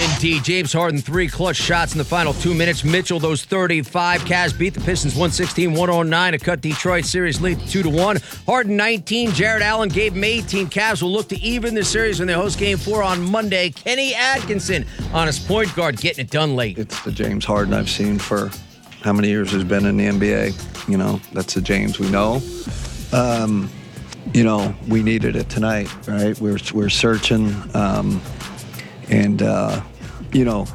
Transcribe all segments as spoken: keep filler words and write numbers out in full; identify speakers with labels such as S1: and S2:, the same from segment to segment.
S1: Indeed, James Harden, three clutch shots in the final two minutes. Mitchell, those thirty-five. Cavs beat the Pistons one sixteen one oh nine to cut Detroit series lead to two to one. Harden, nineteen. Jared Allen gave him eighteen. Cavs will look to even the series when they host game four on Monday. Kenny Atkinson on his point guard, getting it done late.
S2: It's the James Harden I've seen for how many years he's been in the N B A. You know, that's the James we know. Um, you know, we needed it tonight, right? We're, we're searching. Um, And, uh, you know,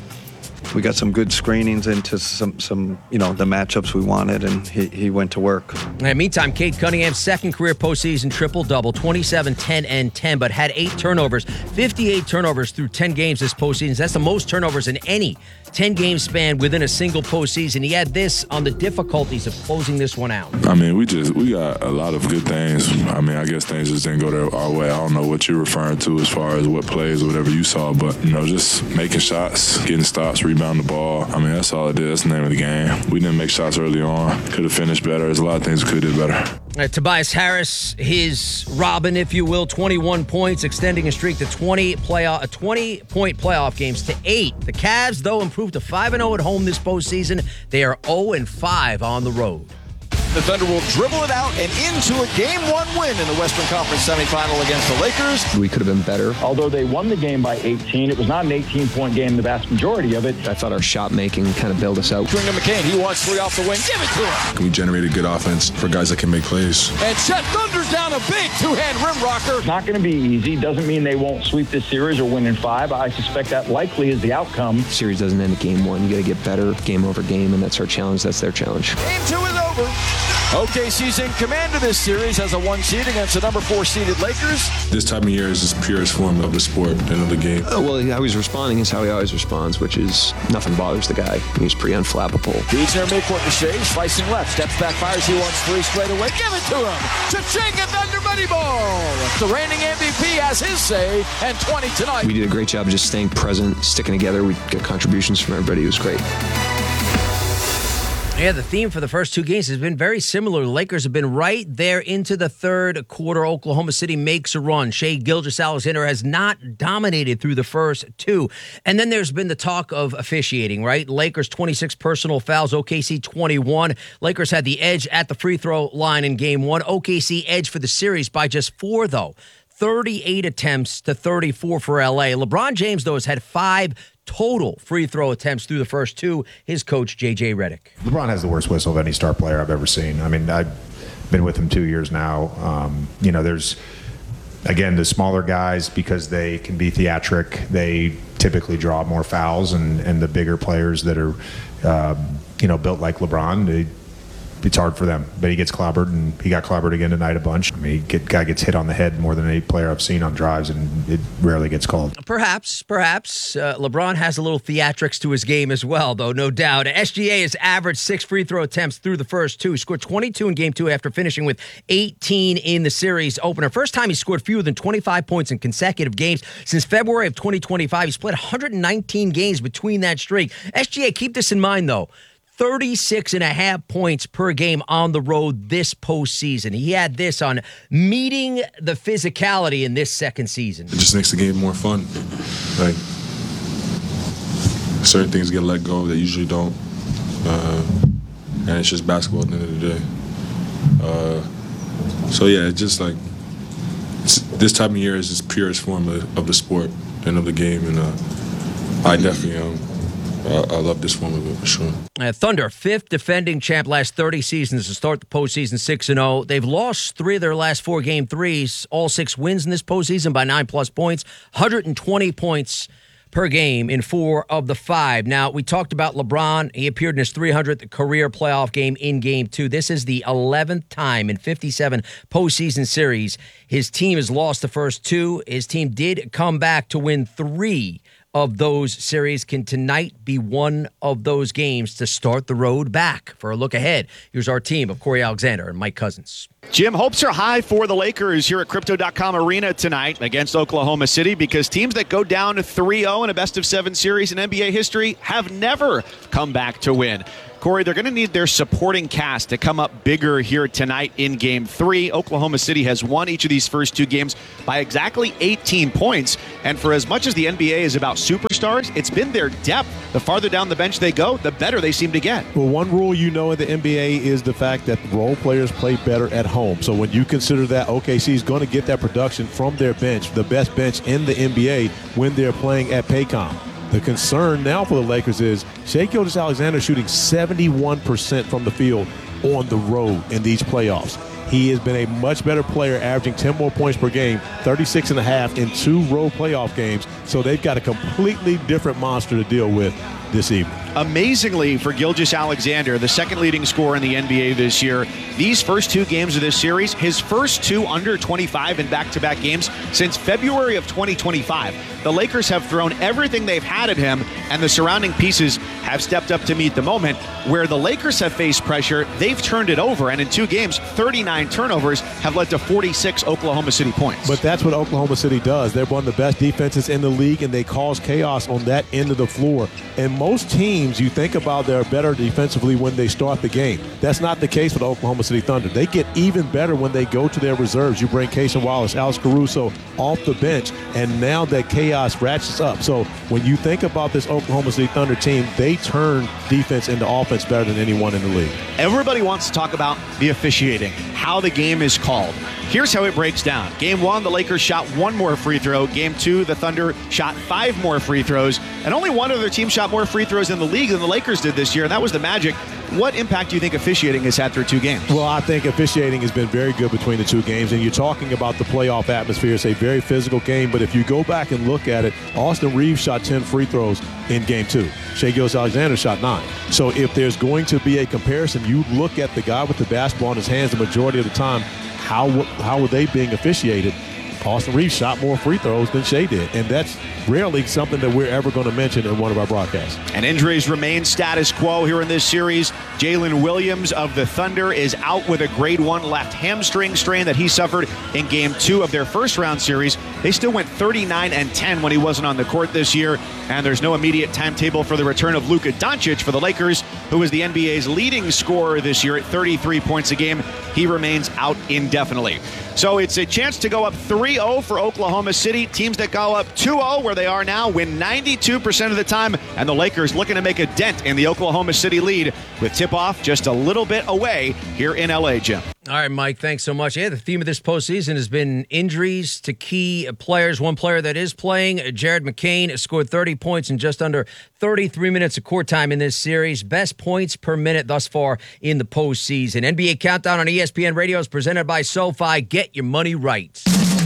S2: we got some good screenings into some, some, you know, the matchups we wanted, and he, he went to work.
S1: And meantime, Cade Cunningham's second career postseason triple-double, twenty-seven, ten, and ten, but had eight turnovers, fifty-eight turnovers through ten games this postseason. That's the most turnovers in any ten-game span within a single postseason. He had this on the difficulties of closing this one out.
S3: I mean, we just we got a lot of good things. I mean, I guess things just didn't go there our way. I don't know what you're referring to as far as what plays or whatever you saw, but, you know, just making shots, getting stops, rebounding the ball. I mean, that's all it is. That's the name of the game. We didn't make shots early on. Could have finished better. There's a lot of things we could have did better.
S1: Uh, Tobias Harris, his Robin, if you will, twenty-one points, extending a streak to twenty playoff, uh, twenty-point playoff games to eight. The Cavs, though, improved to five and oh at home this postseason. They are oh and five on the road.
S4: The Thunder will dribble it out and into a game one win in the Western Conference semifinal against the Lakers.
S5: We could have been better.
S6: Although they won the game by eighteen, it was not an eighteen-point game, the vast majority of it.
S5: I thought our shot making kind of bailed us out.
S4: Tringham McCain, he wants three off the wing. Give it to him.
S3: We generated good offense for guys that can make plays.
S4: And Chet thunders down a big two-hand rim rocker.
S6: It's not going to be easy. Doesn't mean they won't sweep this series or win in five. I suspect that likely is the outcome.
S5: Series doesn't end at game one. You got to get better game over game, and that's our challenge. That's their challenge.
S4: Game two is over. O K C's in command of this series as a one seed against the number four seeded Lakers.
S3: This time of year is just purest form of the sport and of the game.
S5: Oh, well, how he's responding is how he always responds, which is nothing bothers the guy. He's pretty unflappable.
S4: Feeds near midcourt to Shea, slicing left, steps back, fires, he wants three straight away. Give it to him. Cha-ching at Thunder Money Ball. The reigning M V P has his say, and twenty tonight.
S5: We did a great job of just staying present, sticking together. We got contributions from everybody. It was great.
S1: Yeah, the theme for the first two games has been very similar. The Lakers have been right there into the third quarter. Oklahoma City makes a run. Shai Gilgeous-Alexander has not dominated through the first two. And then there's been the talk of officiating, right? Lakers twenty-six personal fouls, O K C twenty-one. Lakers had the edge at the free throw line in game one. O K C edge for the series by just four, though. thirty-eight attempts to thirty-four for L A. LeBron James, though, has had five total free throw attempts through the first two. His coach, J J Redick.
S7: LeBron has the worst whistle of any star player I've ever seen. I mean, I've been with him two years now. Um, you know, there's, again, the smaller guys, because they can be theatric, they typically draw more fouls, and, and the bigger players that are, um, you know, built like LeBron, they, it's hard for them, but he gets clobbered, and he got clobbered again tonight a bunch. I mean, he get, guy gets hit on the head more than any player I've seen on drives, and it rarely gets called.
S1: Perhaps, perhaps. Uh, LeBron has a little theatrics to his game as well, though, no doubt. S G A has averaged six free throw attempts through the first two. He scored twenty-two in game two after finishing with eighteen in the series opener. First time he scored fewer than twenty-five points in consecutive games since February of twenty twenty-five. He split one hundred nineteen games between that streak. S G A, keep this in mind, though. thirty-six and a half points per game on the road this postseason. He had this on meeting the physicality in this second season.
S3: It just makes the game more fun. Like, certain things get let go that usually don't. Uh, and it's just basketball at the end of the day. Uh, so, yeah, it's just like, it's, this time of year is just purest form of, of the sport and of the game. And uh, I definitely um, I, I love this form of it for sure.
S1: Uh, Thunder, fifth defending champ last thirty seasons to start the postseason six and oh. They've lost three of their last four game threes, all six wins in this postseason by nine-plus points, one hundred twenty points per game in four of the five. Now, we talked about LeBron. He appeared in his three hundredth career playoff game in game two. This is the eleventh time in fifty-seven postseason series his team has lost the first two. His team did come back to win three of those series. Can tonight be one of those games to start the road back? For a look ahead, here's our team of Corey Alexander and Mike Cousins.
S8: Jim, hopes are high for the Lakers here at Crypto dot com Arena tonight against Oklahoma City because teams that go down three oh in a best-of-seven series in N B A history have never come back to win. Corey, they're going to need their supporting cast to come up bigger here tonight in Game three. Oklahoma City has won each of these first two games by exactly eighteen points. And for as much as the N B A is about superstars, it's been their depth. The farther down the bench they go, the better they seem to get.
S9: Well, one rule you know in the N B A is the fact that role players play better at home. So when you consider that O K C is going to get that production from their bench, the best bench in the N B A, when they're playing at Paycom. The concern now for the Lakers is Shai Gilgeous-Alexander shooting seventy-one percent from the field on the road in these playoffs. He has been a much better player, averaging ten more points per game, thirty-six and a half in two road playoff games. So they've got a completely different monster to deal with this evening.
S8: Amazingly for Gilgeous-Alexander, the second leading scorer in the N B A this year, these first two games of this series, his first two under twenty-five in back-to-back games since February of twenty twenty-five. The Lakers have thrown everything they've had at him, and the surrounding pieces have stepped up to meet the moment. Where the Lakers have faced pressure, they've turned it over, and in two games, thirty-nine turnovers have led to forty-six Oklahoma City points.
S9: But that's what Oklahoma City does. They're one of the best defenses in the league, and they cause chaos on that end of the floor. And most teams, you think about, they're better defensively when they start the game. That's not the case with the Oklahoma City Thunder. They get even better when they go to their reserves. You bring Cason Wallace, Alex Caruso off the bench, and now that chaos ratchets up. So when you think about this Oklahoma City Thunder team, they turn defense into offense better than anyone in the league.
S8: Everybody wants to talk about the officiating, how the game is called. Here's how it breaks down. Game one, the Lakers shot one more free throw. Game two, the Thunder shot five more free throws. And only one other team shot more free throws in the league than the Lakers did this year, and that was the Magic. What impact do you think officiating has had through two games?
S9: Well, I think officiating has been very good between the two games, and you're talking about the playoff atmosphere. It's a very physical game, but if you go back and look at it, Austin Reeves shot ten free throws in game two. Shai Gilgeous-Alexander shot nine. So if there's going to be a comparison, you look at the guy with the basketball in his hands the majority of the time, how, how are they being officiated? Austin Reeves shot more free throws than Shai did, and that's rarely something that we're ever going to mention in one of our broadcasts.
S8: And injuries remain status quo here in this series. Jalen Williams of the Thunder is out with a grade one left hamstring strain that he suffered in game two of their first round series. They still went thirty-nine and ten when he wasn't on the court this year, and there's no immediate timetable for the return of Luka Doncic for the Lakers, who is the N B A's leading scorer this year at thirty-three points a game. He remains out indefinitely. So it's a chance to go up three oh for Oklahoma City. Teams that go up two oh where they are now win ninety-two percent of the time, and the Lakers looking to make a dent in the Oklahoma City lead with tip-off just a little bit away here in L A, Jim.
S1: All right, Mike, thanks so much. Yeah, the theme of this postseason has been injuries to key players. One player that is playing, Jared McCain, scored thirty points in just under thirty-three minutes of court time in this series. Best points per minute thus far in the postseason. N B A Countdown on E S P N Radio is presented by SoFi. Get your money right.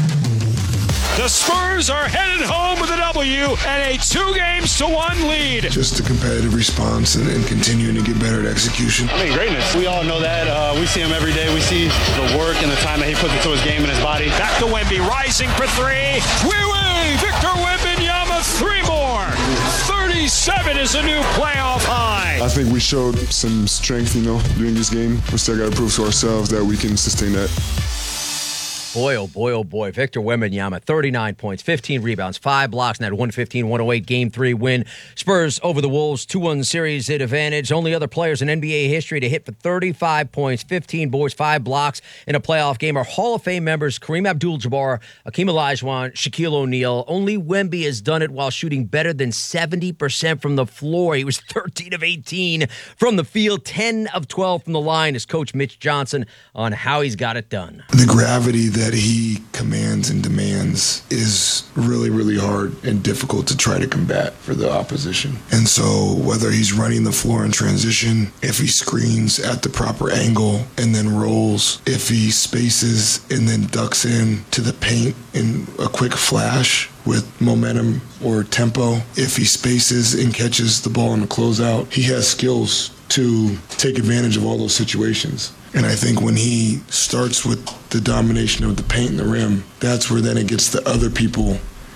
S10: The Spurs are headed home with a W and a two games to one lead.
S11: Just a competitive response and, and continuing to get better at execution.
S12: I mean, greatness. We all know that. Uh, we see him every day. We see the work and the time that he puts into his game and his body.
S10: Back to Wemby, rising for three. We win! Victor Wembanyama, three more. thirty-seven is a new playoff high.
S11: I think we showed some strength, you know, during this game. We still got to prove to ourselves that we can sustain that.
S1: Boy, oh boy, oh boy. Victor Wembanyama, thirty-nine points, fifteen rebounds, five blocks, and that one fifteen one oh eight game three win. Spurs over the Wolves, two one series advantage. Only other players in N B A history to hit for thirty-five points, fifteen boards, five blocks in a playoff game are Hall of Fame members Kareem Abdul-Jabbar, Akeem Olajuwon, Shaquille O'Neal. Only Wemby has done it while shooting better than seventy percent from the floor. He was thirteen of eighteen from the field, ten of twelve from the line. As Coach Mitch Johnson on how he's got it done.
S11: The gravity that that he commands and demands is really, really hard and difficult to try to combat for the opposition. And so whether he's running the floor in transition, if he screens at the proper angle and then rolls, if he spaces and then ducks in to the paint in a quick flash with momentum or tempo, if he spaces and catches the ball in the closeout, he has skills to take advantage of all those situations. And I think when he starts with the domination of the paint and the rim, that's where then it gets the other people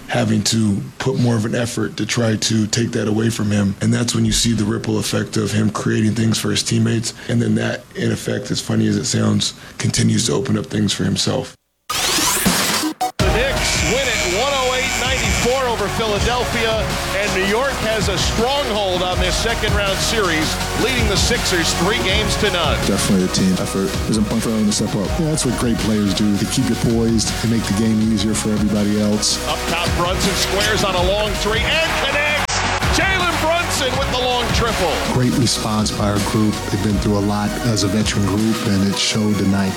S11: having to put more of an effort to try to take that away from him. And that's when you see the ripple effect of him creating things for his teammates. And then that, in effect, as funny as it sounds, continues to open up things for himself.
S13: The Knicks win it one oh eight ninety-four over Philadelphia, and New York has a stronghold on this second-round series, leading the Sixers three games to none.
S14: Definitely a team effort. There's a point for everyone to step up. Yeah, that's what great players do. They keep you poised. They make the game easier for everybody else.
S13: Up top, Brunson squares on a long three and connects. Jalen Brunson with the long triple.
S14: Great response by our group. They've been through a lot as a veteran group, and it showed tonight.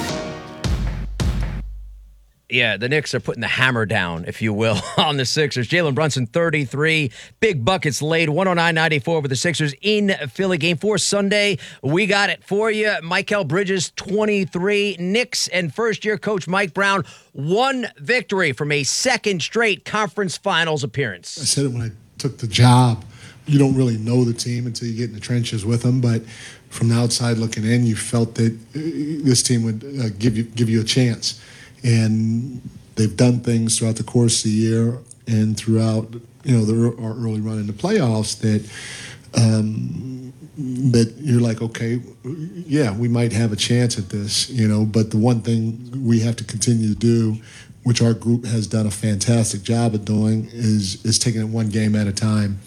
S1: Yeah, the Knicks are putting the hammer down, if you will, on the Sixers. Jalen Brunson, thirty-three. Big buckets laid, one oh nine ninety-four over the Sixers in Philly. Game four Sunday. We got it for you. Mikal Bridges, twenty-three. Knicks and first-year coach Mike Brown, one victory from a second straight conference finals appearance.
S15: I said it when I took the job. You don't really know the team until you get in the trenches with them, but from the outside looking in, you felt that this team would uh, give you give you a chance. And they've done things throughout the course of the year and throughout, you know, the, our early run in the playoffs that um, that you're like, okay, yeah, we might have a chance at this, you know. But the one thing we have to continue to do, which our group has done a fantastic job of doing, is is taking it one game at a time.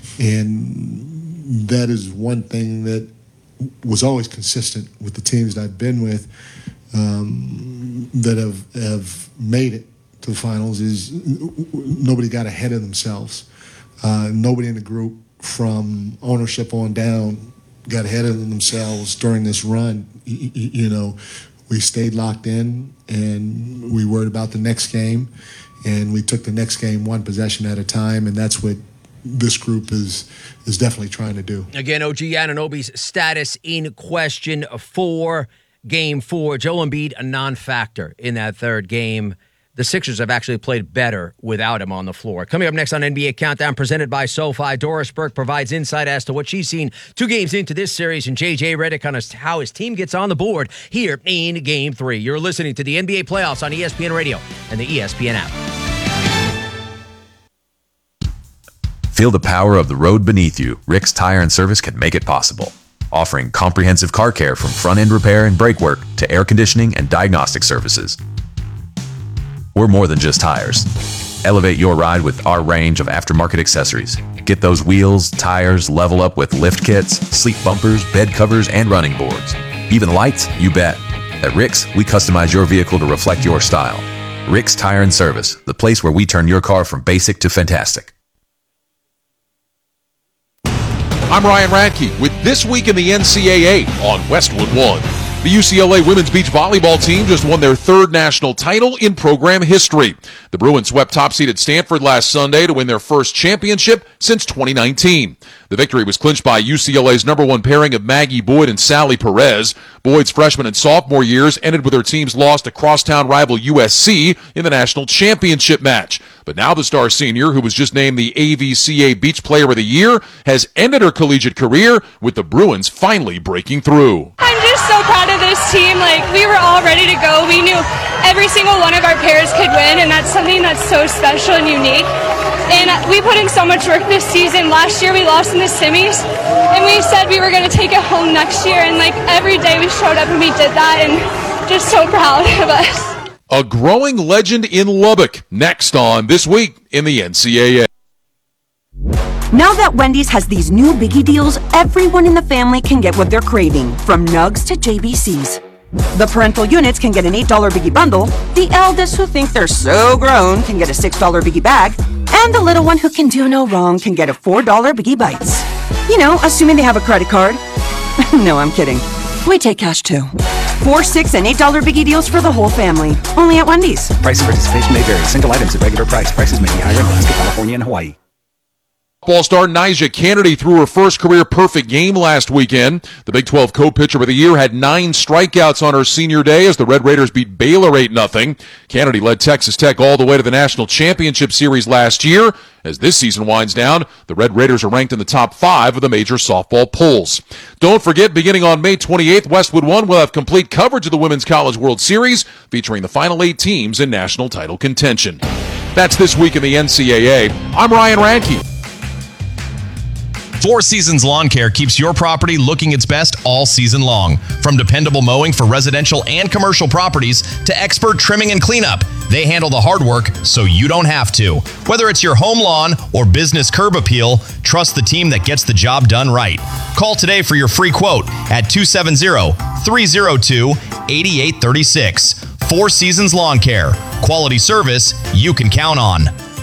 S15: And that is one thing that was always consistent with the teams that I've been with. Um, that have have made it to the finals is nobody got ahead of themselves. Uh, nobody in the group from ownership on down got ahead of themselves during this run. You, you know, we stayed locked in and we worried about the next game, and we took the next game one possession at a time, and that's what this group is is definitely trying to do.
S1: Again, O G Anunoby's status in question for Game four. Joel Embiid, a non-factor in that third game. The Sixers have actually played better without him on the floor. Coming up next on N B A Countdown, presented by SoFi, Doris Burke provides insight as to what she's seen two games into this series, and J J Redick on how his team gets on the board here in Game three. You're listening to the N B A Playoffs on E S P N Radio and the E S P N app.
S16: Feel the power of the road beneath you. Rick's Tire and Service can make it possible. Offering comprehensive car care from front-end repair and brake work to air conditioning and diagnostic services. We're more than just tires. Elevate your ride with our range of aftermarket accessories. Get those wheels, tires, level up with lift kits, sleep bumpers, bed covers, and running boards. Even lights, you bet. At Rick's, we customize your vehicle to reflect your style. Rick's Tire and Service, the place where we turn your car from basic to fantastic.
S17: I'm Ryan Radke with This Week in the N C double A on Westwood One. The U C L A women's beach volleyball team just won their third national title in program history. The Bruins swept top-seeded Stanford last Sunday to win their first championship since twenty nineteen. The victory was clinched by U C L A's number one pairing of Maggie Boyd and Sally Perez. Boyd's freshman and sophomore years ended with her team's loss to crosstown rival U S C in the national championship match. But now the star senior, who was just named the A V C A Beach Player of the Year, has ended her collegiate career with the Bruins finally breaking through.
S18: I'm just so proud of this team. Like, we were all ready to go. We knew every single one of our pairs could win, and that's something that's so special and unique. And we put in so much work this season. Last year we lost in the semis, and we said we were going to take it home next year. And like every day we showed up and we did that, and just so proud of us.
S17: A growing legend in Lubbock, next on This Week in the N C double A.
S19: Now that Wendy's has these new biggie deals, everyone in the family can get what they're craving, from nugs to J B Cs. The parental units can get an eight dollar biggie bundle, the eldest who think they're so grown can get a six dollar biggie bag, and the little one who can do no wrong can get a four dollar biggie bites. You know, assuming they have a credit card. No, I'm kidding. We take cash too. Four, six, and eight dollar biggie deals for the whole family. Only at Wendy's.
S20: Price of participation may vary. Single items at regular price. Prices may be higher in Alaska, California, and Hawaii.
S17: Ball star Nyjah Kennedy threw her first career perfect game last weekend. The Big twelve co-pitcher of the year had nine strikeouts on her senior day as the Red Raiders beat Baylor eight nothing. Kennedy led Texas Tech all the way to the National Championship Series last year. As this season winds down, the Red Raiders are ranked in the top five of the major softball polls. Don't forget, beginning on May twenty-eighth, Westwood One will have complete coverage of the Women's College World Series, featuring the final eight teams in national title contention. That's This Week in the N C double A. I'm Ryan Ranke.
S21: Four Seasons Lawn Care keeps your property looking its best all season long. From dependable mowing for residential and commercial properties to expert trimming and cleanup, they handle the hard work so you don't have to. Whether it's your home lawn or business curb appeal, trust the team that gets the job done right. Call today for your free quote at two seven zero, three zero two, eight eight three six. Four Seasons Lawn Care. Quality service you can count on.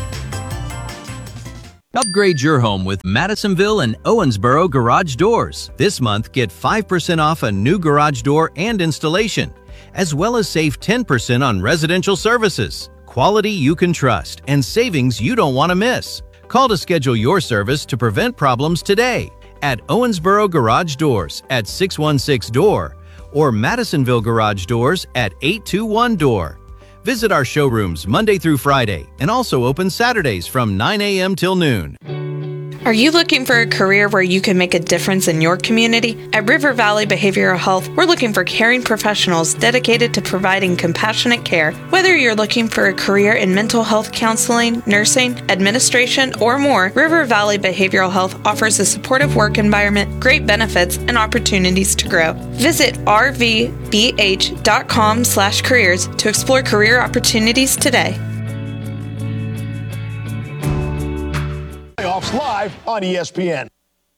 S22: Upgrade your home with Madisonville and Owensboro garage doors. This month, get five percent off a new garage door and installation, as well as save ten percent on residential services. Quality you can trust and savings you don't want to miss. Call to schedule your service to prevent problems today at Owensboro Garage Doors at six one six D O O R or Madisonville Garage Doors at eight two one D O O R. Visit our showrooms Monday through Friday and also open Saturdays from nine a.m. till noon.
S23: Are you looking for a career where you can make a difference in your community? At River Valley Behavioral Health, we're looking for caring professionals dedicated to providing compassionate care. Whether you're looking for a career in mental health counseling, nursing, administration, or more, River Valley Behavioral Health offers a supportive work environment, great benefits, and opportunities to grow. Visit r v b h dot com slash careers to explore career opportunities today.
S13: Playoffs live on E S P N.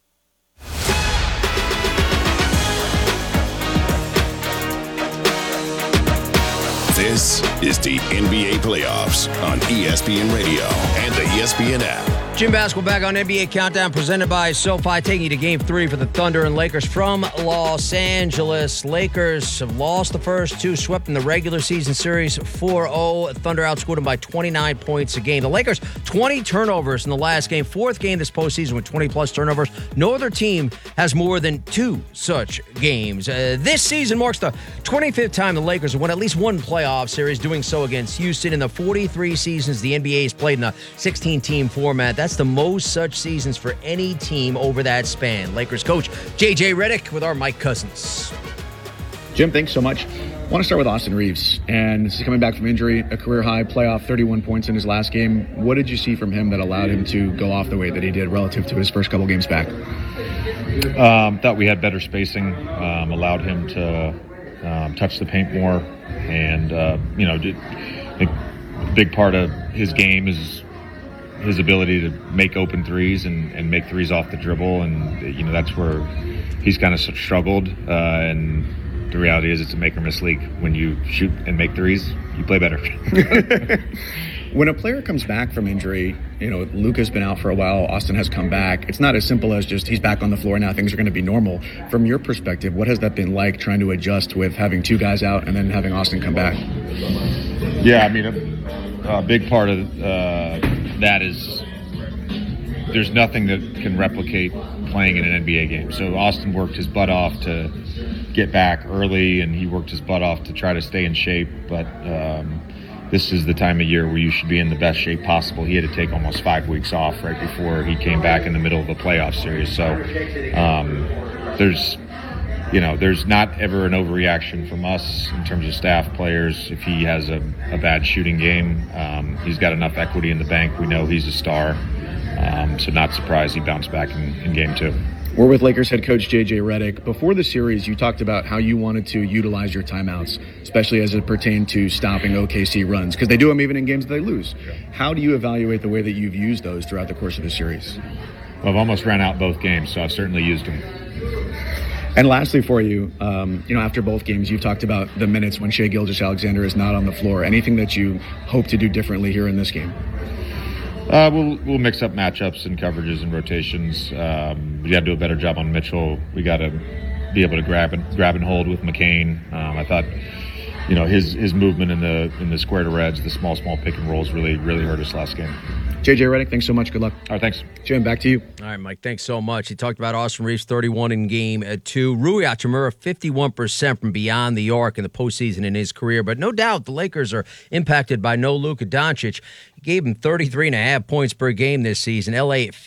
S24: This is the N B A Playoffs on E S P N Radio and the E S P N app.
S1: Jim Basketball back on N B A Countdown, presented by SoFi, taking you to Game three for the Thunder and Lakers from Los Angeles. Lakers have lost the first two, swept in the regular season series four oh. Thunder outscored them by twenty-nine points a game. The Lakers, twenty turnovers in the last game, fourth game this postseason with twenty-plus turnovers. No other team has more than two such games. Uh, this season marks the twenty-fifth time the Lakers have won at least one playoff series, doing so against Houston in the forty-three seasons the N B A has played in a sixteen-team format. That's the most such seasons for any team over that span. Lakers coach J J Redick with our Mike Cousins.
S25: Jim, thanks so much. I want to start with Austin Reeves, and this is coming back from injury, a career-high playoff, thirty-one points in his last game. What did you see from him that allowed him to go off the way that he did relative to his first couple games back?
S26: Um, thought we had better spacing, um, allowed him to um, touch the paint more, and, uh, you know, did, a big part of his game is his ability to make open threes and, and make threes off the dribble, and, you know, that's where he's kind of struggled, uh, and the reality is it's a make or miss league. When you shoot and make threes, you play better.
S25: When a player comes back from injury, you know, Luka's been out for a while, Austin has come back. It's not as simple as just he's back on the floor now, things are going to be normal. From your perspective, what has that been like, trying to adjust with having two guys out and then having Austin come back?
S26: Yeah, I mean, a, a big part of uh, that is there's nothing that can replicate playing in an N B A game. So Austin worked his butt off to get back early, and he worked his butt off to try to stay in shape, but um, this is the time of year where you should be in the best shape possible. He had to take almost five weeks off right before he came back in the middle of a playoff series. So um, there's, you know, there's not ever an overreaction from us in terms of staff players. If he has a, a bad shooting game, um, he's got enough equity in the bank. We know he's a star. Um, so not surprised he bounced back in, in game two.
S25: We're with Lakers head coach J J Redick. Before the series, you talked about how you wanted to utilize your timeouts, especially as it pertained to stopping O K C runs, because they do them even in games that they lose. Yeah. How do you evaluate the way that you've used those throughout the course of the series?
S26: Well, I've almost ran out both games, so I've certainly used them.
S25: And lastly for you, um, you know, after both games, you've talked about the minutes when Shai Gilgeous-Alexander is not on the floor. Anything that you hope to do differently here in this game?
S26: Uh, we'll we'll mix up matchups and coverages and rotations. Um, we got to do a better job on Mitchell. We got to be able to grab and grab and hold with McCain. Um, I thought, you know, his his movement in the in the square to reds, the small small pick and rolls really really hurt us last game.
S25: J J Redick, thanks so much. Good luck.
S26: All right, thanks.
S25: Jim, back to you.
S1: All right, Mike, thanks so much. He talked about Austin Reeves, thirty-one in game two. Rui Hachimura, fifty-one percent from beyond the arc in the postseason in his career. But no doubt the Lakers are impacted by no Luka Doncic. He gave him thirty-three and a half points per game this season. L A, fifth,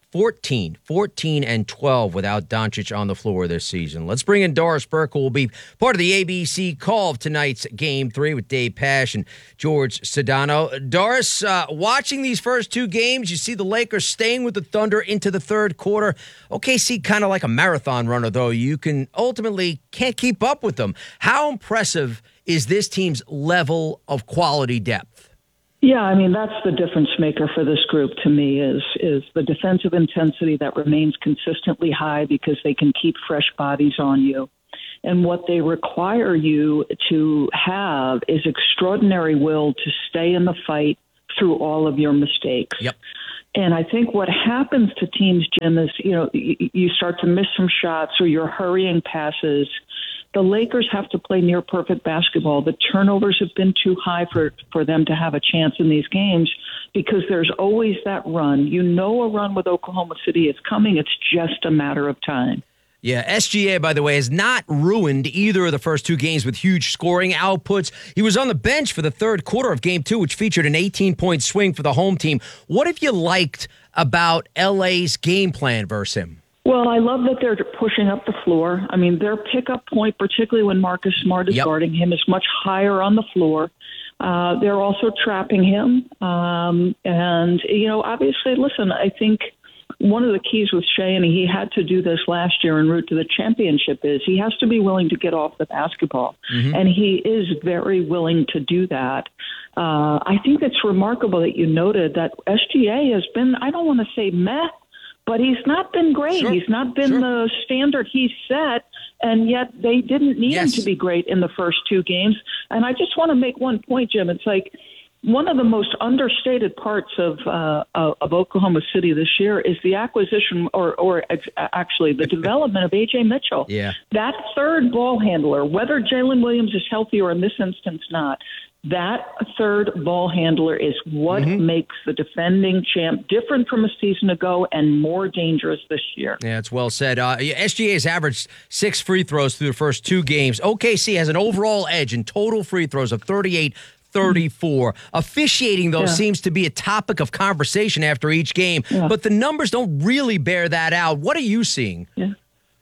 S1: fourteen, fourteen and twelve without Doncic on the floor this season. Let's bring in Doris Burke, who will be part of the A B C call of tonight's Game three with Dave Pasch and George Sedano. Doris, uh, watching these first two games, you see the Lakers staying with the Thunder into the third quarter. O K C kind of like a marathon runner, though. You can ultimately can't keep up with them. How impressive is this team's level of quality depth?
S2: Yeah, I mean, that's the difference maker for this group to me is is the defensive intensity that remains consistently high because they can keep fresh bodies on you. And what they require you to have is extraordinary will to stay in the fight through all of your mistakes.
S1: Yep.
S2: And I think what happens to teams, Jim, is, you know, you start to miss some shots or you're hurrying passes. The Lakers have to play near perfect basketball. The turnovers have been too high for, for them to have a chance in these games because there's always that run. You know a run with Oklahoma City is coming. It's just a matter of time.
S1: Yeah, S G A, by the way, has not ruined either of the first two games with huge scoring outputs. He was on the bench for the third quarter of game two, which featured an eighteen-point swing for the home team. What have you liked about L A's game plan versus him?
S2: Well, I love that they're pushing up the floor. I mean, their pickup point, particularly when Marcus Smart is
S1: Yep.
S2: guarding him, is much higher on the floor. Uh, they're also trapping him. Um, and, you know, obviously, listen, I think one of the keys with Shea, and he had to do this last year en route to the championship, is he has to be willing to get off the basketball.
S3: Mhm.
S2: And he is very willing to do that. Uh, I think it's remarkable that you noted that S G A has been, I don't want to say meh, but he's not been great.
S3: Sure.
S2: He's not been
S3: Sure.
S2: the standard he set, and yet they didn't need
S3: Yes.
S2: him to be great in the first two games. And I just want to make one point, Jim. It's like one of the most understated parts of uh, of Oklahoma City this year is the acquisition, or, or ex- actually the development of A J Mitchell.
S1: Yeah.
S2: That third ball handler, whether Jalen Williams is healthy or in this instance not, that third ball handler is what
S1: Mm-hmm.
S2: makes the defending champ different from a season ago and more dangerous this year.
S1: Yeah, it's well said. Uh, S G A has averaged six free throws through the first two games. O K C has an overall edge in total free throws of thirty-eight thirty-four. Officiating, though,
S2: Yeah.
S1: seems to be a topic of conversation after each game,
S2: Yeah.
S1: but the numbers don't really bear that out. What are you seeing?
S2: Yeah.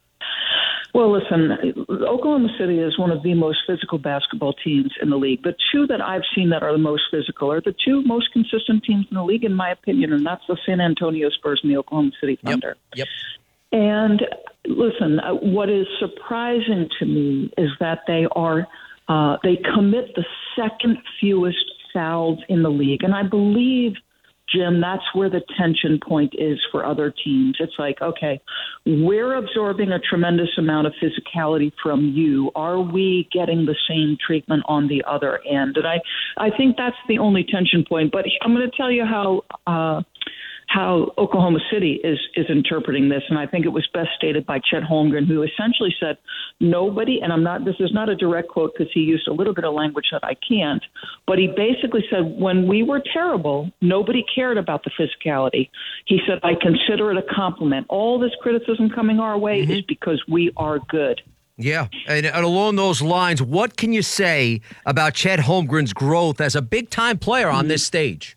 S2: Well, listen, Oklahoma City is one of the most physical basketball teams in the league. The two that I've seen that are the most physical are the two most consistent teams in the league, in my opinion, and that's the San Antonio Spurs and the Oklahoma City Thunder.
S1: Yep.
S2: And listen, uh, what is surprising to me is that they are uh, they commit the second fewest fouls in the league, and I believe, Jim, that's where the tension point is for other teams. It's like, okay, we're absorbing a tremendous amount of physicality from you. Are we getting the same treatment on the other end? And I, I think that's the only tension point. But I'm going to tell you how uh, how Oklahoma City is is interpreting this, and I think it was best stated by Chet Holmgren, who essentially said, nobody, and I'm not, this is not a direct quote because he used a little bit of language that I can't, but he basically said, when we were terrible, nobody cared about the physicality. He said, I consider it a compliment. All this criticism coming our way
S1: Mm-hmm.
S2: is because we are good.
S1: Yeah, and, and along those lines, what can you say about Chet Holmgren's growth as a big-time player on this stage?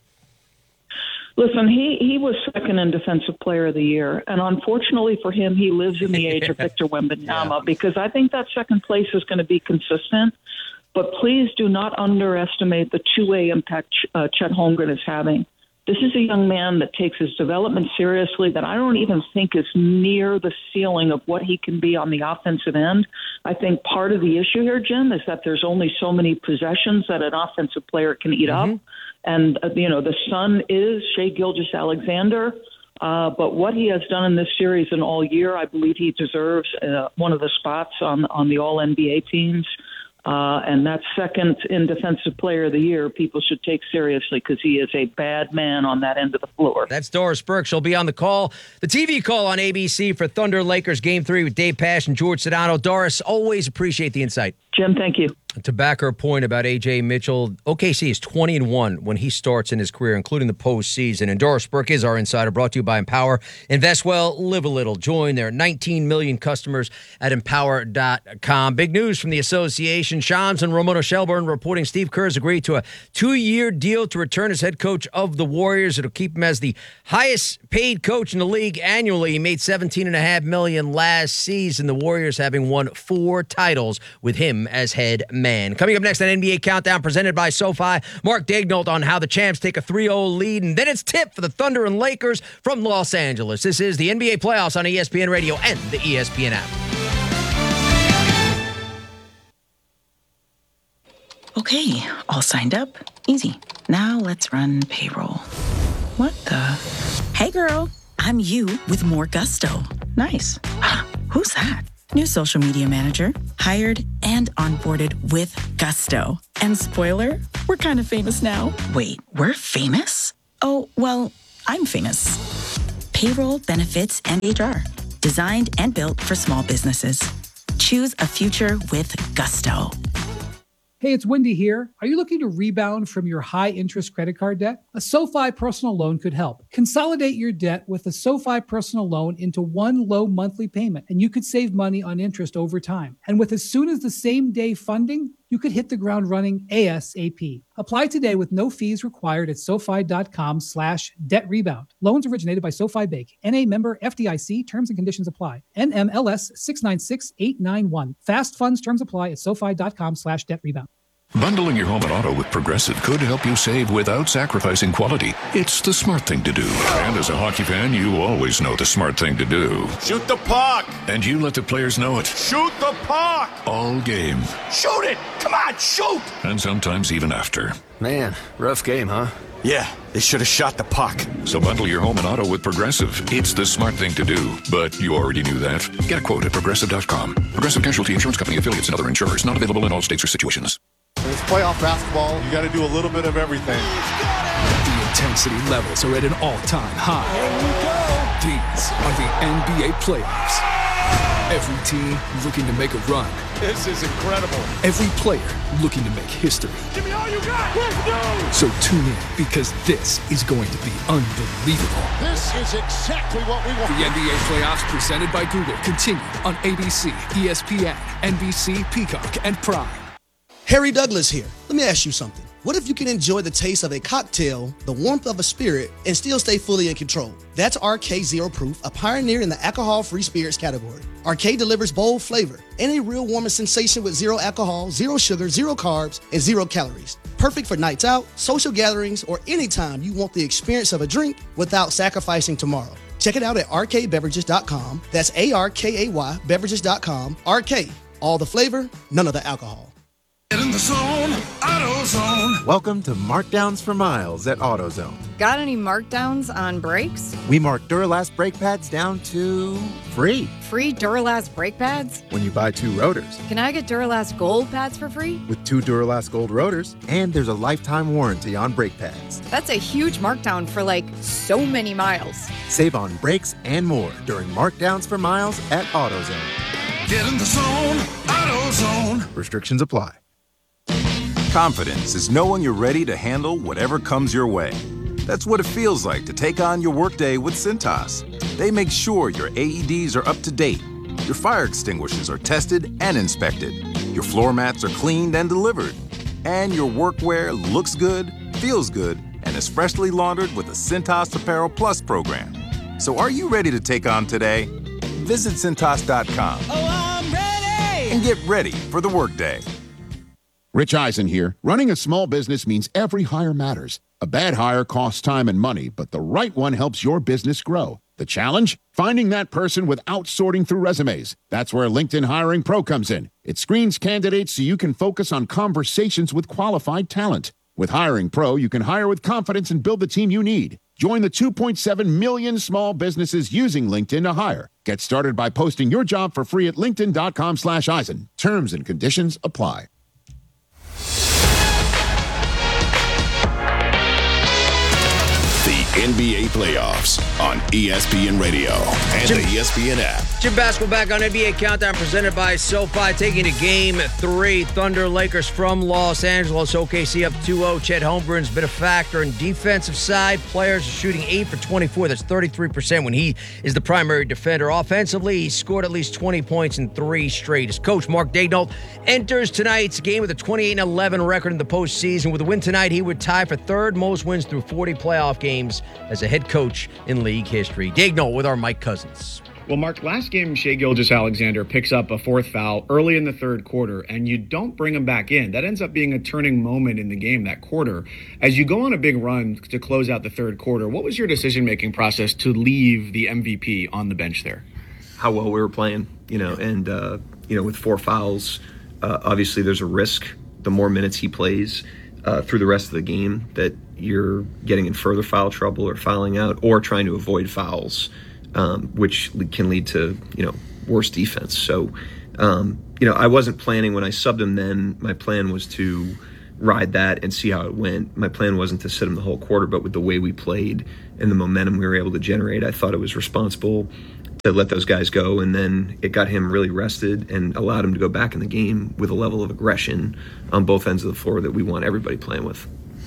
S2: Listen, he, he was second in Defensive Player of the Year, and unfortunately for him, he lives in the age of Victor Wembanyama because I think that second place is going to be consistent. But please do not underestimate the two-way impact uh, Chet Holmgren is having. This is a young man that takes his development seriously, that I don't even think is near the ceiling of what he can be on the offensive end. I think part of the issue here, Jim, is that there's only so many possessions that an offensive player can eat
S1: Mm-hmm.
S2: up. And, uh, you know, the son is Shea Gilgeous-Alexander. Uh, but what he has done in this series and all year, I believe he deserves uh, one of the spots on, on the all N B A teams. Uh, and that second in Defensive Player of the Year, people should take seriously because he is a bad man on that end of the floor.
S1: That's Doris Burke. She'll be on the call, the T V call on A B C for Thunder Lakers Game three with Dave Pasch and George Sedano. Doris, always appreciate the insight.
S2: Jim, thank you.
S1: To back her point about A J Mitchell, O K C is twenty and one when he starts in his career, including the postseason. And Doris Burke is our insider, brought to you by Empower. Invest well, live a little. Join their nineteen million customers at empower dot com. Big news from the association. Shams and Ramona Shelburne reporting Steve Kerr has agreed to a two-year deal to return as head coach of the Warriors. It'll keep him as the highest-paid coach in the league annually. He made seventeen point five million dollars last season. The Warriors having won four titles with him as head man. Coming up next on N B A Countdown presented by SoFi, Mark Daignault on how the champs take a three oh lead, and then it's tip for the Thunder and Lakers from Los Angeles. This is the N B A Playoffs on E S P N Radio and the E S P N app.
S3: Okay, all signed up. Easy. Now let's run payroll. What the? Hey girl, I'm you with more gusto. Nice. Who's that? New social media manager, hired and onboarded with gusto. And spoiler, we're kind of famous now. Wait, we're famous? Oh, well, I'm famous. Payroll, benefits, and H R. Designed and built for small businesses. Choose a future with gusto.
S4: Hey, it's Wendy here. Are you looking to rebound from your high-interest credit card debt? A SoFi personal loan could help. Consolidate your debt with a SoFi personal loan into one low monthly payment, and you could save money on interest over time. And with as soon as the same day funding, you could hit the ground running ASAP. Apply today with no fees required at SoFi.com slash debt rebound. Loans originated by SoFi Bank. N A member F D I C. Terms and conditions apply. N M L S six nine six eight nine one. Fast funds terms apply at SoFi.com slash debt rebound.
S5: Bundling your home and auto with Progressive could help you save without sacrificing quality. It's the smart thing to do. And as a hockey fan, you always know the smart thing to do.
S13: Shoot the puck!
S5: And you let the players know it.
S13: Shoot the puck!
S5: All game.
S13: Shoot it! Come on, shoot!
S5: And sometimes even after.
S6: Man, rough game, huh?
S5: Yeah, they should have shot the puck. So bundle your home and auto with Progressive. It's the smart thing to do. But you already knew that. Get a quote at Progressive dot com. Progressive Casualty Insurance Company, affiliates, and other insurers. Not available in all states or situations.
S13: When it's playoff basketball, you got to do a little bit of everything.
S7: The intensity levels are at an all-time high. These are the N B A playoffs. Every team looking to make a run.
S13: This is incredible.
S7: Every player looking to make history.
S13: Give me all you got. Let's go.
S7: So tune in, because this is going to be unbelievable.
S13: This is exactly what we want.
S7: The N B A playoffs presented by Google continue on A B C, E S P N, N B C, Peacock, and Prime.
S9: Harry Douglas here. Let me ask you something. What if you can enjoy the taste of a cocktail, the warmth of a spirit, and still stay fully in control? That's R K Zero Proof, a pioneer in the alcohol-free spirits category. R K delivers bold flavor and a real warming sensation with zero alcohol, zero sugar, zero carbs, and zero calories. Perfect for nights out, social gatherings, or anytime you want the experience of a drink without sacrificing tomorrow. Check it out at R K beverages dot com. That's A R K A Y beverages dot com. R K, all the flavor, none of the alcohol.
S27: Get in the zone, AutoZone.
S28: Welcome to Markdowns for Miles at AutoZone.
S29: Got any markdowns on brakes?
S28: We mark Duralast brake pads down to free.
S29: Free Duralast brake pads?
S28: When you buy two rotors.
S29: Can I get Duralast Gold pads for free?
S28: With two Duralast Gold rotors, and there's a lifetime warranty on brake pads.
S29: That's a huge markdown for like so many miles.
S28: Save on brakes and more during Markdowns for Miles at AutoZone.
S27: Get in the zone, AutoZone.
S28: Restrictions apply.
S30: Confidence is knowing you're ready to handle whatever comes your way. That's what it feels like to take on your workday with Cintas. They make sure your A E Ds are up to date, your fire extinguishers are tested and inspected, your floor mats are cleaned and delivered, and your workwear looks good, feels good, and is freshly laundered with the Cintas Apparel Plus program. So are you ready to take on today? Visit Cintas dot com.
S27: Oh, I'm ready!
S30: And get ready for the workday.
S31: Rich Eisen here. Running a small business means every hire matters. A bad hire costs time and money, but the right one helps your business grow. The challenge? Finding that person without sorting through resumes. That's where LinkedIn Hiring Pro comes in. It screens candidates so you can focus on conversations with qualified talent. With Hiring Pro, you can hire with confidence and build the team you need. Join the two point seven million small businesses using LinkedIn to hire. Get started by posting your job for free at linkedin.com slash Eisen. Terms and conditions apply.
S24: The N B A playoffs on E S P N Radio and
S1: Jim,
S24: the E S P N app.
S1: Jim Basketball back on N B A Countdown presented by SoFi, taking to game three. Thunder Lakers from Los Angeles. O K C up two oh. Chet Holmgren's been a factor in defensive side. Players are shooting eight for twenty-four. That's thirty-three percent when he is the primary defender. Offensively, he scored at least twenty points in three straight. His coach, Mark Daigneault, enters tonight's game with a twenty-eight and eleven record in the postseason. With a win tonight, he would tie for third most wins through forty playoff games as a head coach in league history. Daigneault with our Mike Cousins.
S25: Well, Mark, last game, Shai Gilgeous-Alexander picks up a fourth foul early in the third quarter, and you don't bring him back in. That ends up being a turning moment in the game, that quarter. As you go on a big run to close out the third quarter, what was your decision-making process to leave the M V P on the bench there?
S8: How well we were playing, you know, and, uh, you know, with four fouls, uh, obviously there's a risk the more minutes he plays uh, through the rest of the game that you're getting in further foul trouble or fouling out or trying to avoid fouls. Um, which can lead to, you know, worse defense. So, um, you know, I wasn't planning when I subbed him then. My plan was to ride that and see how it went. My plan wasn't to sit him the whole quarter, but with the way we played and the momentum we were able to generate, I thought it was responsible to let those guys go. And then it got him really rested and allowed him to go back in the game with a level of aggression on both ends of the floor that we want everybody playing with.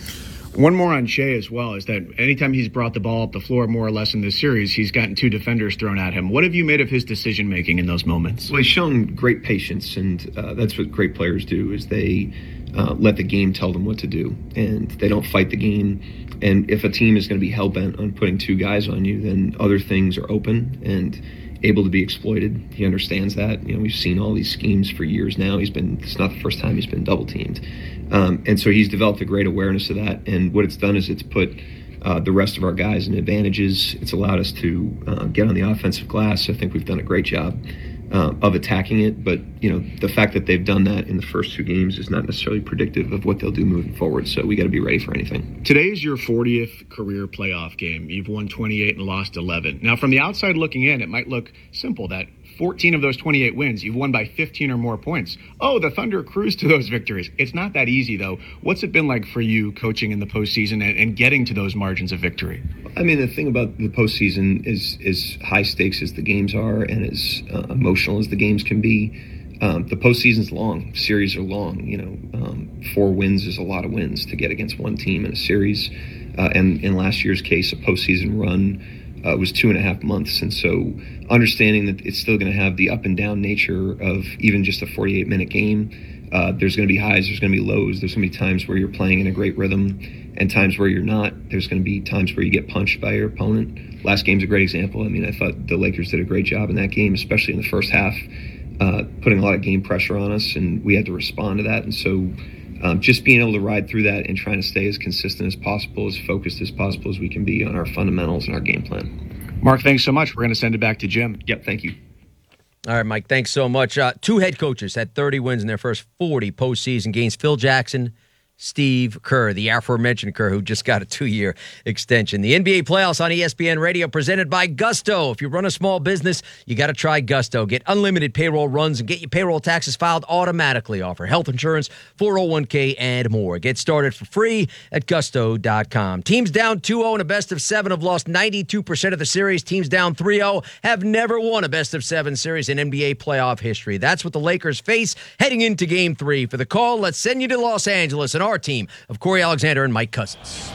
S25: One more on Shai as well is that anytime he's brought the ball up the floor more or less in this series, he's gotten two defenders thrown at him. What have you made of his decision-making in those moments?
S8: Well, he's shown great patience, and uh, that's what great players do, is they uh, let the game tell them what to do, and they don't fight the game. And if a team is going to be hell-bent on putting two guys on you, then other things are open and able to be exploited. He understands that. You know, we've seen all these schemes for years now. He's been, it's not the first time he's been double-teamed. Um, and so he's developed a great awareness of that. And what it's done is it's put uh, the rest of our guys in advantages. It's allowed us to uh, get on the offensive glass. I think we've done a great job uh, of attacking it. But, you know, the fact that they've done that in the first two games is not necessarily predictive of what they'll do moving forward. So we got to be ready for anything.
S25: Today's your fortieth career playoff game. You've won twenty-eight and lost eleven. Now, from the outside looking in, it might look simple that fourteen of those twenty-eight wins, you've won by fifteen or more points. Oh, the Thunder cruise to those victories. It's not that easy, though. What's it been like for you coaching in the postseason and, and getting to those margins of victory?
S8: I mean, the thing about the postseason is as high stakes as the games are and as uh, emotional as the games can be. Um, the postseason's long. Series are long. You know, um, four wins is a lot of wins to get against one team in a series. Uh, and in last year's case, a postseason run Uh, was two and a half months. And so understanding that it's still going to have the up and down nature of even just a forty-eight minute game, uh, there's going to be highs, there's going to be lows, there's going to be times where you're playing in a great rhythm and times where you're not. There's going to be times where you get punched by your opponent. Last game's a great example. I mean, I thought the Lakers did a great job in that game, especially in the first half, uh, putting a lot of game pressure on us, and we had to respond to that. And so Um, just being able to ride through that and trying to stay as consistent as possible, as focused as possible as we can be on our fundamentals and our game plan.
S25: Mark, thanks so much. We're going to send it back to Jim.
S8: Yep, thank you.
S1: All right, Mike, thanks so much. Uh, two head coaches had thirty wins in their first forty postseason games. Phil Jackson, Steve Kerr, the aforementioned Kerr, who just got a two-year extension. The N B A playoffs on E S P N Radio presented by Gusto. If you run a small business, you got to try Gusto. Get unlimited payroll runs and get your payroll taxes filed automatically. Offer health insurance, four oh one k, and more. Get started for free at gusto dot com. Teams down two oh in a best of seven have lost ninety-two percent of the series. Teams down three oh have never won a best of seven series in N B A playoff history. That's what the Lakers face heading into game three. For the call, let's send you to Los Angeles and our team of Corey Alexander and Mike Cousins.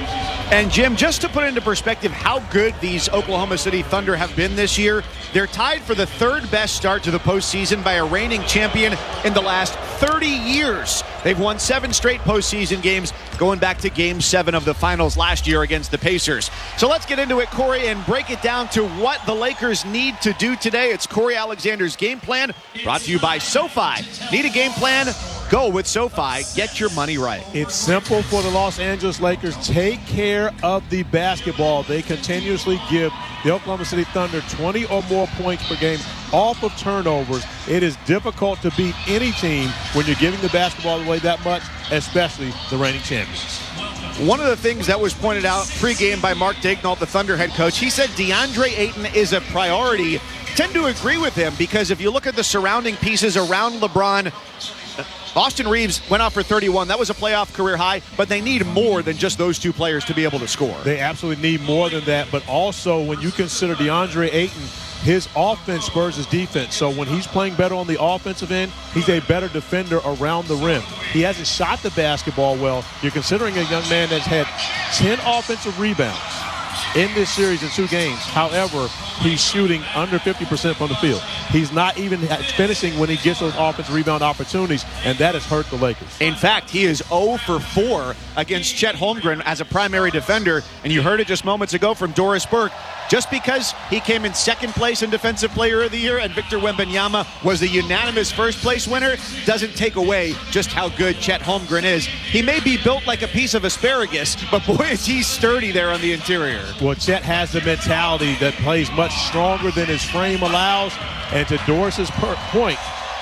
S10: And Jim, just to put into perspective how good these Oklahoma City Thunder have been this year, they're tied for the third best start to the postseason by a reigning champion in the last thirty years. They've won seven straight postseason games, going back to game seven of the finals last year against the Pacers. So let's get into it, Corey, and break it down to what the Lakers need to do today. It's Corey Alexander's game plan, brought to you by SoFi. Need a game plan? Go with SoFi. Get your money right.
S11: It's simple for the Los Angeles Lakers. Take care of the basketball. They continuously give the Oklahoma City Thunder twenty or more points per game off of turnovers. It is difficult to beat any team when you're giving the basketball away that much, especially the reigning champions.
S10: One of the things that was pointed out pregame by Mark Daigneault, the Thunder head coach, he said DeAndre Ayton is a priority. Tend to agree with him because if you look at the surrounding pieces around LeBron, Austin Reeves went off for thirty-one. That was a playoff career high, but they need more than just those two players to be able to score.
S11: They absolutely need more than that, but also when you consider DeAndre Ayton, his offense spurs his defense. So when he's playing better on the offensive end, he's a better defender around the rim. He hasn't shot the basketball well. You're considering a young man that's had ten offensive rebounds in this series in two games. However, he's shooting under fifty percent from the field. He's not even finishing when he gets those offensive rebound opportunities, and that has hurt the Lakers.
S10: In fact, he is zero for four against Chet Holmgren as a primary defender, and you heard it just moments ago from Doris Burke. Just because he came in second place in Defensive Player of the Year and Victor Wembanyama was the unanimous first place winner doesn't take away just how good Chet Holmgren is. He may be built like a piece of asparagus, but boy is he sturdy there on the interior.
S11: Well, Chet has the mentality that plays much stronger than his frame allows, and to Doris's per- point,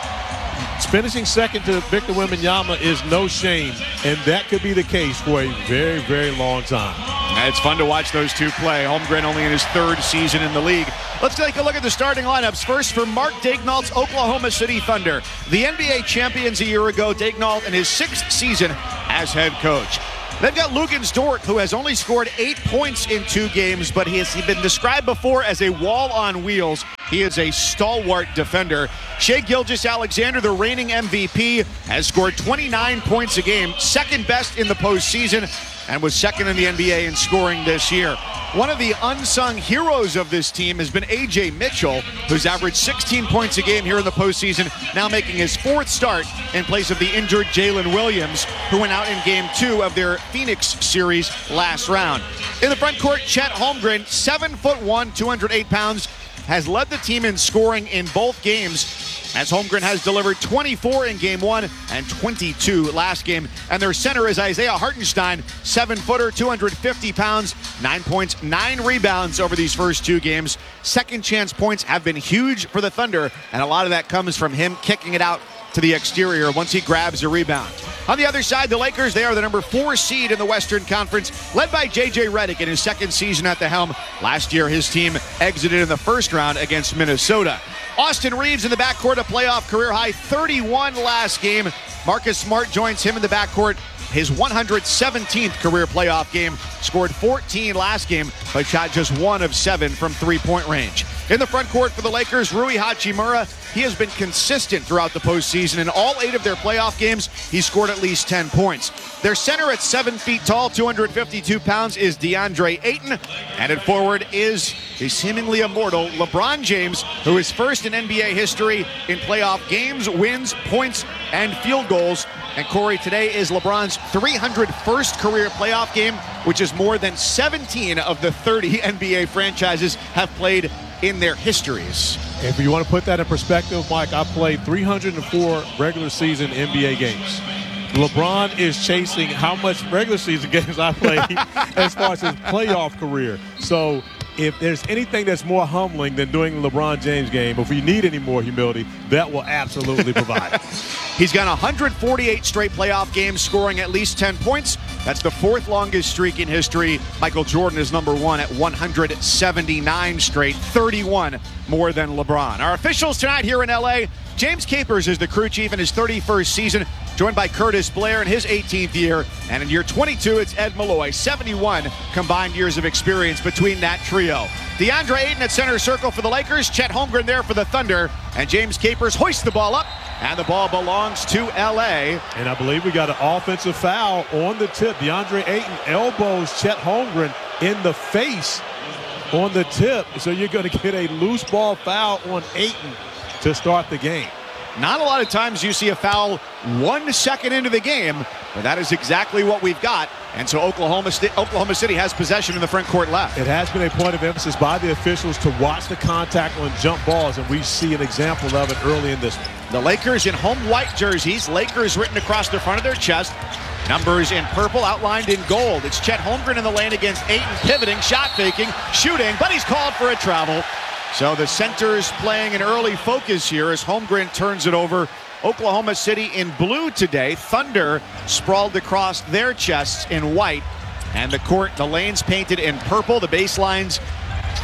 S11: finishing second to Victor Wembanyama is no shame, and that could be the case for a very, very long time.
S10: It's fun to watch those two play. Holmgren only in his third season in the league. Let's take a look at the starting lineups. First, for Mark Daignault's Oklahoma City Thunder. The N B A champions a year ago, Daignault in his sixth season as head coach. They've got Luguentz Dort, who has only scored eight points in two games, but he has been described before as a wall on wheels. He is a stalwart defender. Shai Gilgeous-Alexander, the reigning M V P, has scored twenty-nine points a game, second best in the postseason, and was second in the N B A in scoring this year. One of the unsung heroes of this team has been A J Mitchell, who's averaged sixteen points a game here in the postseason, now making his fourth start in place of the injured Jalen Williams, who went out in game two of their Phoenix series last round. In the front court, Chet Holmgren, seven foot one, two hundred eight pounds, has led the team in scoring in both games, as Holmgren has delivered twenty-four in game one and twenty-two last game. And their center is Isaiah Hartenstein, seven-footer, two hundred fifty pounds, nine points, nine rebounds over these first two games. Second chance points have been huge for the Thunder, and a lot of that comes from him kicking it out to the exterior once he grabs a rebound. On the other side, the Lakers, they are the number four seed in the Western Conference, led by J J Redick in his second season at the helm. Last year, his team exited in the first round against Minnesota. Austin Reeves in the backcourt, a playoff career-high thirty-one last game. Marcus Smart joins him in the backcourt, his one hundred seventeenth career playoff game. Scored fourteen last game, but shot just one of seven from three-point range. In the front court for the Lakers, Rui Hachimura, he has been consistent throughout the postseason. In all eight of their playoff games, he scored at least ten points. Their center at seven feet tall, two hundred fifty-two pounds, is DeAndre Ayton. And at forward is the seemingly immortal LeBron James, who is first in N B A history in playoff games, wins, points, and field goals. And Corey, today is LeBron's three hundred first career playoff game, which is more than seventeen of the thirty N B A franchises have played in their histories.
S11: If you want to put that in perspective, Mike, I played three hundred four regular season N B A games. LeBron is chasing how much regular season games I played as far as his playoff career. So if there's anything that's more humbling than doing a LeBron James game, if you need any more humility, that will absolutely provide.
S10: He's got one hundred forty-eight straight playoff games, scoring at least ten points. That's the fourth longest streak in history. Michael Jordan is number one at one hundred seventy-nine straight, thirty-one more than LeBron. Our officials tonight here in L A, James Capers is the crew chief in his thirty-first season, joined by Curtis Blair in his eighteenth year. And in year twenty-two, it's Ed Malloy, seventy-one combined years of experience between that trio. DeAndre Ayton at center circle for the Lakers, Chet Holmgren there for the Thunder, and James Capers hoists the ball up, and the ball belongs to L A.
S11: And I believe we got an offensive foul on the tip. DeAndre Ayton elbows Chet Holmgren in the face on the tip, so you're going to get a loose ball foul on Ayton to start the game.
S10: Not a lot of times you see a foul one second into the game, but that is exactly what we've got. And so Oklahoma, St- Oklahoma City has possession in the front court left.
S11: It has been a point of emphasis by the officials to watch the contact on jump balls, and we see an example of it early in this one.
S10: The Lakers in home white jerseys, Lakers written across the front of their chest. Numbers in purple outlined in gold. It's Chet Holmgren in the lane against Ayton, pivoting, shot faking, shooting, but he's called for a travel. So the center's playing an early focus here as Holmgren turns it over. Oklahoma City in blue today. Thunder sprawled across their chests in white. And the court, the lanes painted in purple. The baselines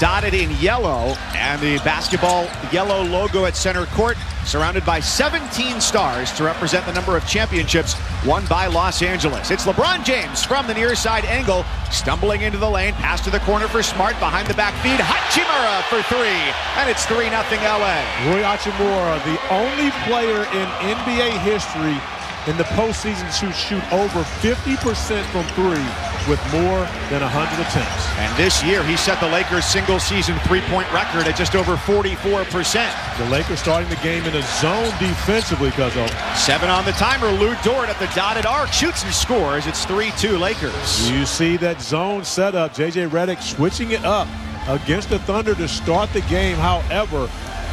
S10: dotted in yellow, and the basketball yellow logo at center court, surrounded by seventeen stars to represent the number of championships won by Los Angeles. It's LeBron James from the near side angle, stumbling into the lane, pass to the corner for Smart, behind the back feed, Hachimura for three, and it's three nothing L A.
S11: Rui Hachimura, the only player in N B A history in the postseason to shoot over fifty percent from three with more than one hundred attempts.
S10: And this year, he set the Lakers' single-season three-point record at just over forty-four percent.
S11: The Lakers starting the game in a zone defensively, Guzzo.
S10: Seven on the timer. Lou Dort at the dotted arc shoots and scores. It's three two Lakers.
S11: You see that zone setup. J J Redick switching it up against the Thunder to start the game. However,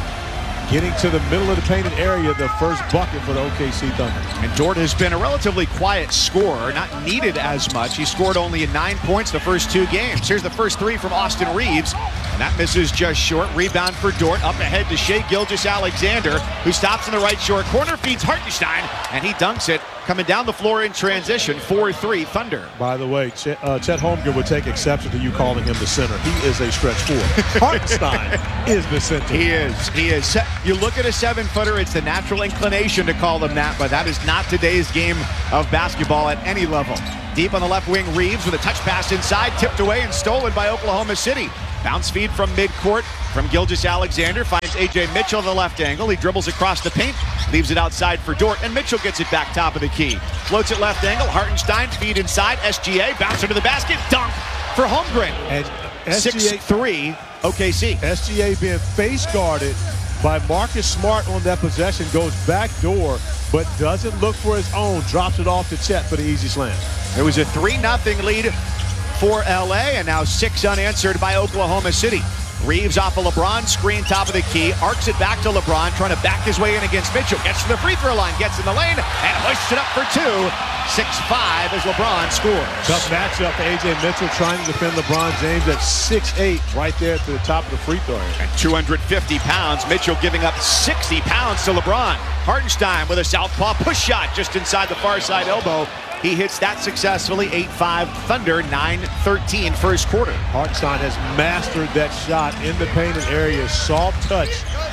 S11: getting to the middle of the painted area, the first bucket for the O K C Thunder.
S10: And Dort has been a relatively quiet scorer, not needed as much. He scored only in nine points the first two games. Here's the first three from Austin Reeves, and that misses just short. Rebound for Dort, up ahead to Shai Gilgeous-Alexander, who stops in the right short corner, feeds Hartenstein, and he dunks it. Coming down the floor in transition, four three Thunder.
S11: By the way, Ch uh, Chet Holmgren would take exception to you calling him the center. He is a stretch four. Hartenstein is the center.
S10: He is. He is. You look at a seven-footer, it's the natural inclination to call him that, but that is not today's game of basketball at any level. Deep on the left wing, Reeves with a touch pass inside, tipped away and stolen by Oklahoma City. Bounce feed from midcourt from Gilgeous-Alexander, finds A J Mitchell in the left angle. He dribbles across the paint, leaves it outside for Dort, and Mitchell gets it back top of the key. Floats it left angle, Hartenstein, feed inside, S G A, bounce into the basket, dunk for Holmgren.
S11: And
S10: six three O K C.
S11: S G A being face guarded by Marcus Smart on that possession, goes back door, but doesn't look for his own, drops it off to Chet for the easy slam.
S10: It was a three nothing lead for L A, and now six unanswered by Oklahoma City. Reeves off a LeBron screen, top of the key, arcs it back to LeBron, trying to back his way in against Mitchell. Gets to the free throw line, gets in the lane, and hoists it up for two. six five as LeBron scores.
S11: Tough matchup for A J Mitchell, trying to defend LeBron James at six eight, right there to the top of the free throw area.
S10: And two hundred fifty pounds, Mitchell giving up sixty pounds to LeBron. Hartenstein with a southpaw push shot just inside the far side elbow. He hits that successfully. eight five Thunder, nine thirteen first quarter.
S11: Hartenstein has mastered that shot in the painted area. Soft touch.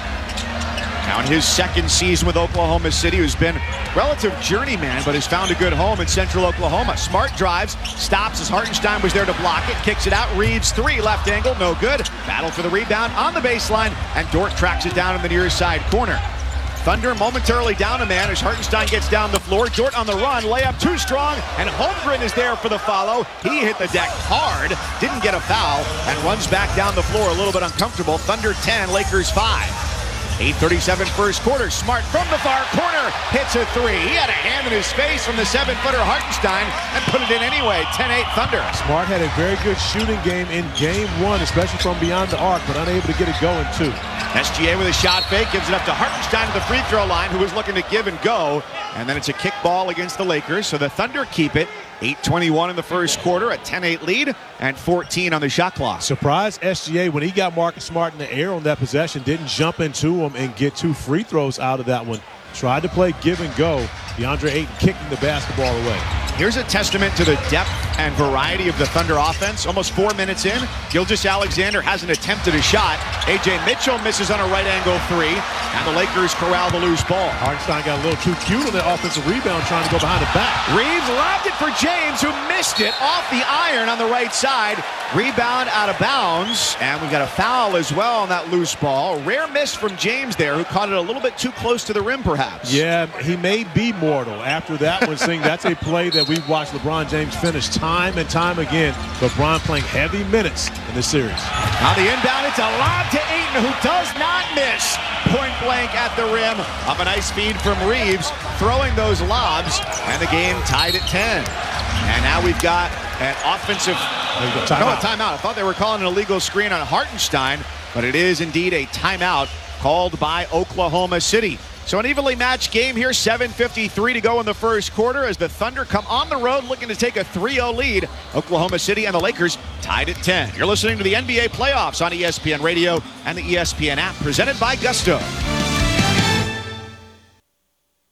S10: Now in his second season with Oklahoma City, who's been relative journeyman, but has found a good home in central Oklahoma. Smart drives, stops as Hartenstein was there to block it, kicks it out. Reeves three, left angle, no good. Battle for the rebound on the baseline, and Dort tracks it down in the near side corner. Thunder momentarily down a man as Hartenstein gets down the floor. Dort on the run, layup too strong, and Holmgren is there for the follow. He hit the deck hard, didn't get a foul, and runs back down the floor a little bit uncomfortable. Thunder ten, Lakers five. eight thirty-seven first quarter. Smart from the far corner hits a three. He had a hand in his face from the seven-footer Hartenstein and put it in anyway. ten eight Thunder.
S11: Smart had a very good shooting game in game one, especially from beyond the arc, but unable to get it going too.
S10: S G A with a shot fake, gives it up to Hartenstein at the free throw line, who was looking to give and go. And then it's a kick ball against the Lakers, so the Thunder keep it. eight twenty-one in the first quarter, a ten eight lead, and fourteen on the shot clock.
S11: Surprised S G A when he got Marcus Smart in the air on that possession, didn't jump into him and get two free throws out of that one. Tried to play give and go. DeAndre Ayton kicking the basketball away.
S10: Here's a testament to the depth and variety of the Thunder offense. Almost four minutes in, Gilgeous-Alexander hasn't attempted a shot. A J Mitchell misses on a right angle three, and the Lakers corral the loose ball.
S11: Hartenstein got a little too cute on that offensive rebound, trying to go behind the back.
S10: Reeves lobbed it for James, who missed it off the iron on the right side. Rebound out of bounds, and we got a foul as well on that loose ball. Rare miss from James there, who caught it a little bit too close to the rim, perhaps.
S11: Yeah, he may be mortal. After that one, seeing that's a play that we've watched LeBron James finish time and time again. LeBron playing heavy minutes in this series.
S10: On the inbound, it's a lob to Ayton, who does not miss. Point blank at the rim of a nice feed from Reeves, throwing those lobs, and the game tied at ten. And now we've got an offensive,
S11: time
S10: no,
S11: out.
S10: a timeout. I thought they were calling an illegal screen on Hartenstein, but it is indeed a timeout called by Oklahoma City. So an evenly matched game here, seven fifty-three to go in the first quarter as the Thunder come on the road looking to take a three oh lead. Oklahoma City and the Lakers tied at ten. You're listening to the N B A playoffs on E S P N Radio and the E S P N app, presented by Gusto.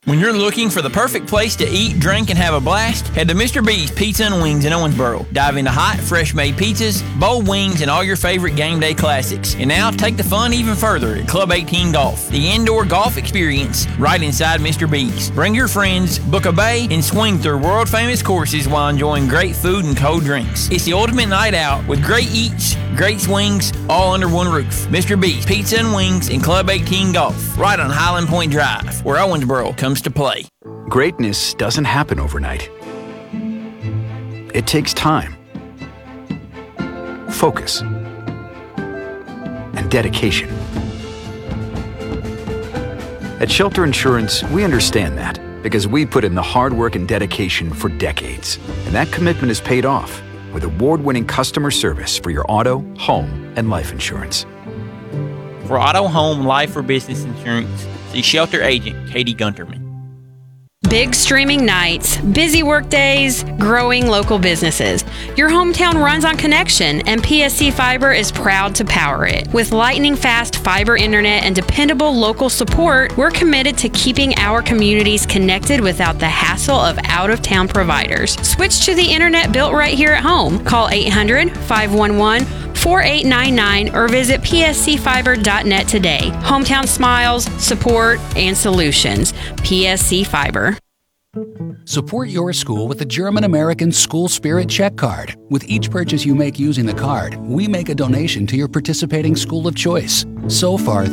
S12: When you're looking for the perfect place to eat, drink, and have a blast, head to Mister B's Pizza and Wings in Owensboro. Dive into hot, fresh-made pizzas, bold wings, and all your favorite game day classics. And now, take the fun even further at Club eighteen Golf, the indoor golf experience right inside Mister B's. Bring your friends, book a bay, and swing through world-famous courses while enjoying great food and cold drinks. It's the ultimate night out with great eats, great swings, all under one roof. Mister B's Pizza and Wings in Club eighteen Golf, right on Highland Point Drive, where Owensboro comes to play.
S14: Greatness doesn't happen overnight. It takes time, focus, and dedication. At Shelter Insurance, we understand that because we put in the hard work and dedication for decades. And that commitment is paid off with award-winning customer service for your auto, home, and life insurance.
S12: For auto, home, life, or business insurance, see Shelter Agent Katie Gunterman.
S15: Big streaming nights, busy work days, growing local businesses. Your hometown runs on connection, and P S C Fiber is proud to power it. With lightning-fast fiber internet and dependable local support, we're committed to keeping our communities connected without the hassle of out-of-town providers. Switch to the internet built right here at home. Call eight hundred, five one one, four eight nine nine or visit p s c fiber dot net today. Hometown smiles, support, and solutions. P S C Fiber.
S16: Support your school with the German-American School Spirit Check Card. With each purchase you make using the card, we make a donation to your participating school of choice. So far,